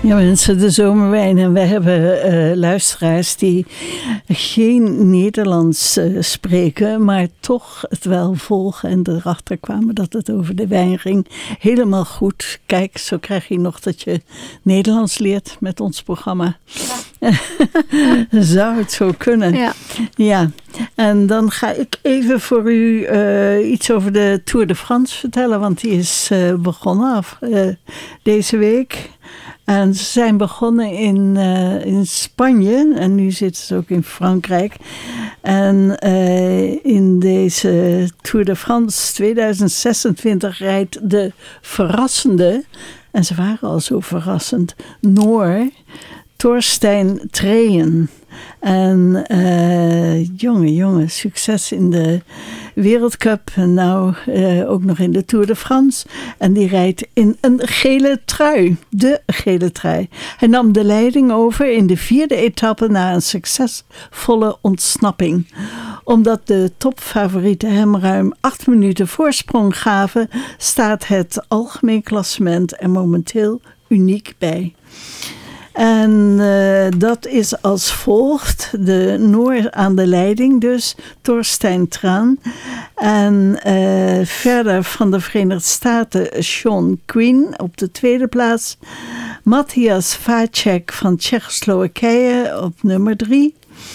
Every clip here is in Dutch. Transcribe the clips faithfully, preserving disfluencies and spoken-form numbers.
Ja, mensen, de zomerwijn. En we hebben uh, luisteraars die geen Nederlands uh, spreken, maar toch het wel volgen en erachter kwamen dat het over de wijn ging. Helemaal goed. Kijk, zo krijg je nog dat je Nederlands leert met ons programma. Ja. Zou het zo kunnen? Ja. Ja. En dan ga ik even voor u uh, iets over de Tour de France vertellen, want die is uh, begonnen af uh, deze week. En ze zijn begonnen in, uh, in Spanje en nu zitten ze ook in Frankrijk. En uh, in deze Tour de France tweeduizend zesentwintig rijdt de verrassende, en ze waren al zo verrassend, Noor, Torstein Treyen. En uh, jongen, jongen, succes in de Wereldcup en nou uh, ook nog in de Tour de France. En die rijdt in een gele trui, de gele trui. Hij nam de leiding over in de vierde etappe na een succesvolle ontsnapping. Omdat de topfavorieten hem ruim acht minuten voorsprong gaven, staat het algemeen klassement er momenteel uniek bij. En uh, dat is als volgt. De Noor aan de leiding dus, Torstein Treyen. En uh, verder van de Verenigde Staten Sean Quinn op de tweede plaats. Matthias Vacek van Tsjechoslowakije op nummer drie.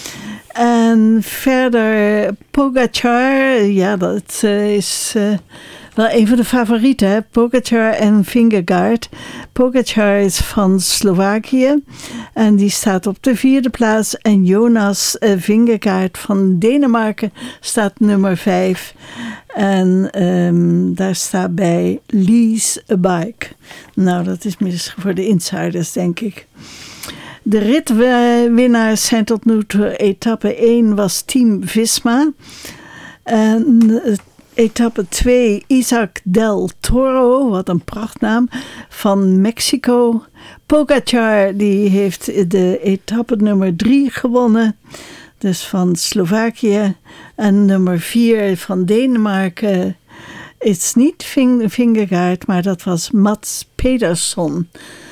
En verder Pogačar, ja dat uh, is... Uh, Wel een van de favorieten, hè? Pogačar en Vingegaard. Pogačar is van Slovakië en die staat op de vierde plaats. En Jonas uh, Vingegaard van Denemarken staat nummer vijf. En um, daar staat bij Lease a Bike. Nou, dat is misschien voor de insiders, denk ik. De ritwinnaars zijn tot nu toe etappe één was Team Visma. En het etappe twee, Isaac del Toro, wat een prachtnaam, van Mexico. Pogačar, die heeft de etappe nummer drie gewonnen, dus van Slovakië. En nummer vier van Denemarken is niet Vingegaard, maar dat was Mats Pedersen.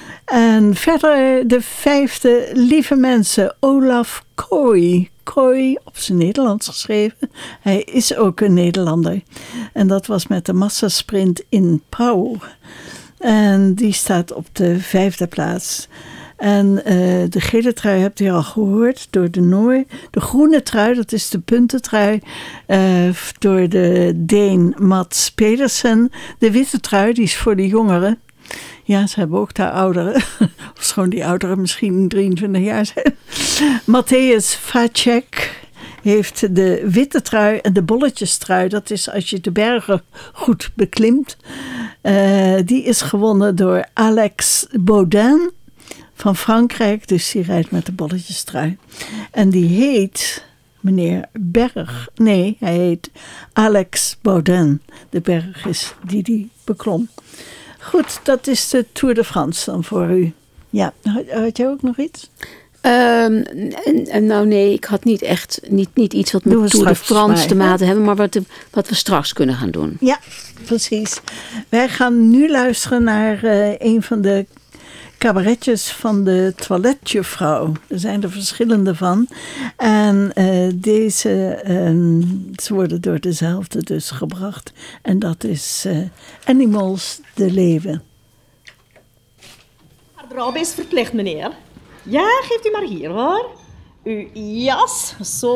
En verder de vijfde, lieve mensen, Olaf Kooi. Kooi, op zijn Nederlands geschreven. Hij is ook een Nederlander. En dat was met de massasprint in Pau. En die staat op de vijfde plaats. En uh, de gele trui hebt u al gehoord door de Noor. De groene trui, dat is de puntentrui, uh, door de Deen Mats Pedersen. De witte trui, die is voor de jongeren. Ja, ze hebben ook daar ouderen. Of schoon die ouderen misschien drieëntwintig jaar zijn. Matthias Vacek heeft de witte trui en de bolletjestrui. Dat is als je de bergen goed beklimt. Uh, die is gewonnen door Alex Baudin van Frankrijk. Dus die rijdt met de bolletjestrui. En die heet meneer Berg. Nee, hij heet Alex Baudin. De berg is die die beklom. Goed, dat is de Tour de France dan voor u. Ja, had, had jij ook nog iets? Um, nou nee, ik had niet echt niet, niet iets wat met Tour de France te maken hebben, maar wat, wat we straks kunnen gaan doen. Ja, precies. Wij gaan nu luisteren naar uh, een van de cabaretjes van de toiletjuffrouw. Er zijn er verschillende van. En uh, deze, uh, ze worden door dezelfde dus gebracht. En dat is uh, Animals de Leven. Garderobe is verplicht, meneer. Ja, geeft u maar hier, hoor. Uw jas, zo